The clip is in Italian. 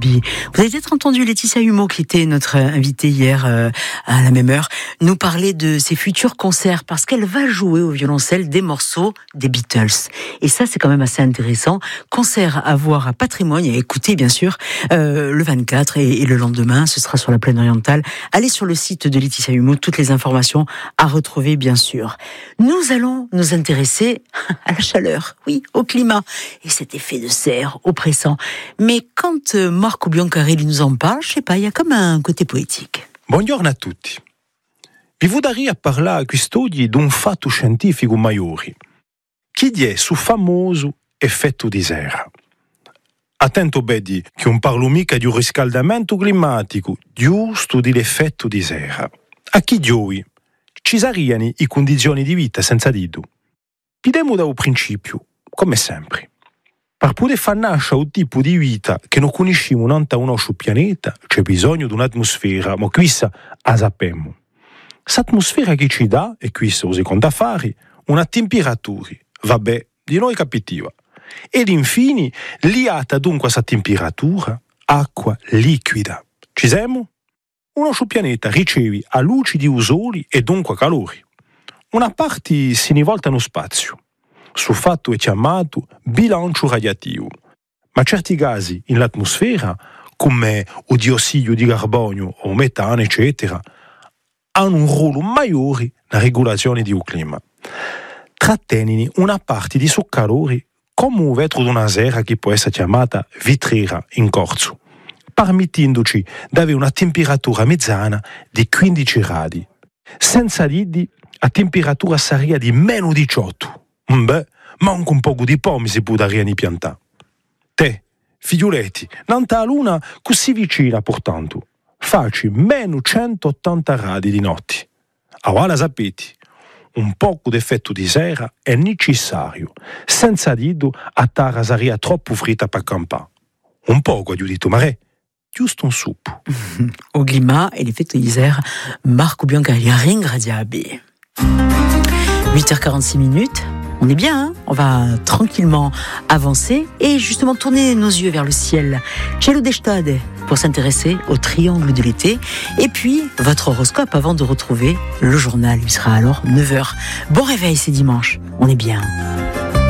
B. Vous avez peut-être entendu Laetitia Humeau, qui était notre invitée hier à la même heure, nous parler de ses futurs concerts, parce qu'elle va jouer au violoncelle des morceaux des Beatles. Et ça, c'est quand même assez intéressant. Concert à voir à Patrimoine et à écouter, bien sûr, le 24 et le lendemain, ce sera sur la plaine orientale. Allez sur le site de Laetitia Humeau, toutes les informations à retrouver, bien sûr. Nous allons nous intéresser à la chaleur, oui, au climat, et cet effet de serre oppressant. Mais quand Marco Biancarelli nous en parle, je sais pas, il y a comme un côté poétique. Buongiorno a tutti. Vi vorrei parlare quest'oggi di un fatto scientifico maggiore, che è sul famoso effetto di serra. Attento Betty, che non parlo mica di un riscaldamento climatico, giusto dell'effetto di serra. A chi giovi? Ci saranno le condizioni di vita senza dito? Partiamo da un principio, come sempre. Per poter far nascere un tipo di vita che non conosciamo nonta un nostro pianeta, c'è bisogno di un'atmosfera, ma questa la sappiamo. L'atmosfera che ci dà, e questo lo secondo affare, una temperatura, vabbè, di noi capitiva. Ed infine, liata dunque a questa temperatura, acqua liquida. Ci siamo? Un nostro pianeta riceve a luci di sole e dunque calore. Una parte si rivolta nello spazio. Sul fatto è chiamato bilancio radioattivo. Ma certi gasi in l'atmosfera, come il diossido di carbonio o metano, eccetera, hanno un ruolo maggiore nella regolazione del clima. Trattengono una parte di suo calore come un vetro di una serra che può essere chiamata vitrera in corso, permettendoci di avere una temperatura mezzana di 15 gradi. Senza lidi, la temperatura sarebbe di meno 18. Beh, manca un poco di pomi si può dare a piantare. Te, figlioletti, non la luna così vicina, portanto, facci meno 180 gradi di notte. Allora sapete, un poco d'effetto di serra è necessario, senza dire a terra sarebbe troppo fritta per campare. Un poco, ho detto, ma è giusto un suppo. Au climat et l'effetto di serra, Marco Biancarelli, ringraziabile. 8h46. On est bien, hein? On va tranquillement avancer et justement tourner nos yeux vers le ciel. Cielo d'Estade pour s'intéresser au triangle de l'été. Et puis, votre horoscope avant de retrouver le journal. Il sera alors 9h. Bon réveil, c'est dimanche. On est bien.